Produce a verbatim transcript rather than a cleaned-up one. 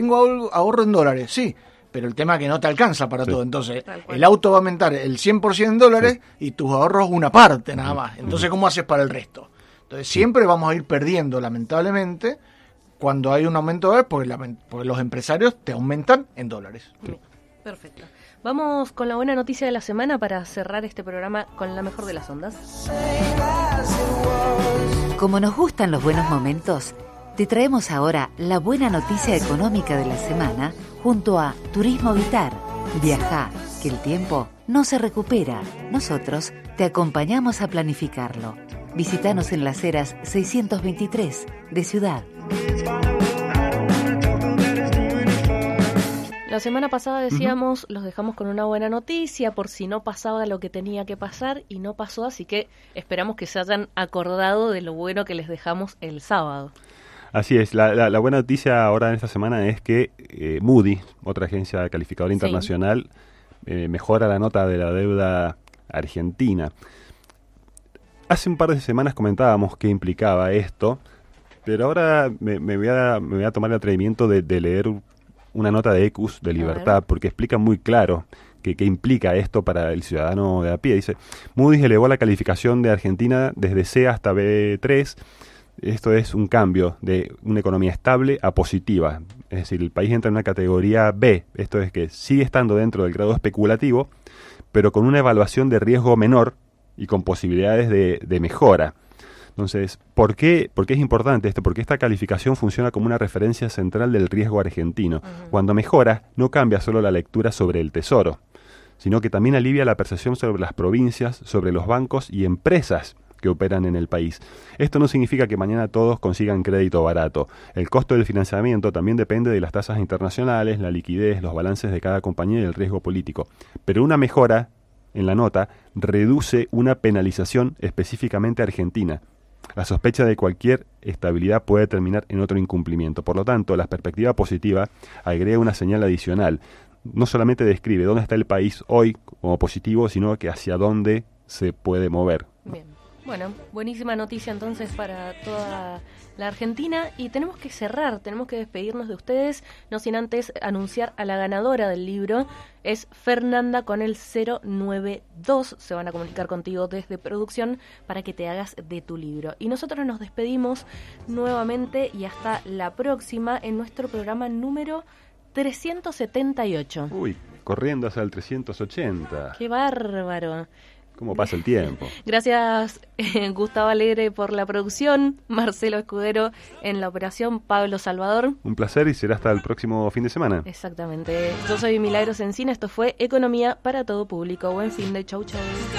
tengo ahorro en dólares, sí, pero el tema es que no te alcanza para sí. todo. Entonces, el auto va a aumentar el cien por ciento en dólares sí. y tus ahorros una parte nada más. Entonces, ¿cómo haces para el resto? Entonces, siempre vamos a ir perdiendo, lamentablemente, cuando hay un aumento de dólares, porque, la, porque los empresarios te aumentan en dólares. Sí. Perfecto. Vamos con la buena noticia de la semana para cerrar este programa con la mejor de las ondas. Como nos gustan los buenos momentos, te traemos ahora la buena noticia económica de la semana junto a Turismo Vitar. Viajá, que el tiempo no se recupera. Nosotros te acompañamos a planificarlo. Visítanos en Las Heras seiscientos veintitrés de Ciudad. La semana pasada decíamos, uh-huh. los dejamos con una buena noticia por si no pasaba lo que tenía que pasar y no pasó, así que esperamos que se hayan acordado de lo bueno que les dejamos el sábado. Así es, la, la, la buena noticia ahora en esta semana es que eh, Moody's, otra agencia calificadora internacional, sí. eh, mejora la nota de la deuda argentina. Hace un par de semanas comentábamos qué implicaba esto, pero ahora me, me, voy, a, me voy a tomar el atrevimiento de, de leer una nota de Ecus de Libertad, porque explica muy claro qué implica esto para el ciudadano de a pie. Dice, Moody's elevó la calificación de Argentina desde C hasta B tres. Esto es un cambio de una economía estable a positiva. Es decir, el país entra en una categoría B. Esto es que sigue estando dentro del grado especulativo, pero con una evaluación de riesgo menor y con posibilidades de, de mejora. Entonces, ¿por qué, ¿por qué es importante esto? Porque esta calificación funciona como una referencia central del riesgo argentino. Uh-huh. Cuando mejora, no cambia solo la lectura sobre el tesoro, sino que también alivia la percepción sobre las provincias, sobre los bancos y empresas que operan en el país. Esto no significa que mañana todos consigan crédito barato. El costo del financiamiento también depende de las tasas internacionales, la liquidez, los balances de cada compañía y el riesgo político. Pero una mejora en la nota reduce una penalización específicamente argentina. La sospecha de cualquier estabilidad puede terminar en otro incumplimiento. Por lo tanto, la perspectiva positiva agrega una señal adicional. No solamente describe dónde está el país hoy como positivo, sino que hacia dónde se puede mover. Bien. Bueno, buenísima noticia entonces para toda la Argentina y tenemos que cerrar, tenemos que despedirnos de ustedes, no sin antes anunciar a la ganadora del libro, es Fernanda con el cero nueve dos, se van a comunicar contigo desde producción para que te hagas de tu libro. Y nosotros nos despedimos nuevamente y hasta la próxima en nuestro programa número trescientos setenta y ocho. Uy, corriendo hacia el trescientos ochenta. ¡Qué bárbaro! ¿Cómo pasa el tiempo? Gracias, eh, Gustavo Alegre, por la producción, Marcelo Escudero en la operación, Pablo Salvador. Un placer y será hasta el próximo fin de semana. Exactamente. Yo soy Milagros Encina, esto fue Economía para todo público. Buen fin de chau chau.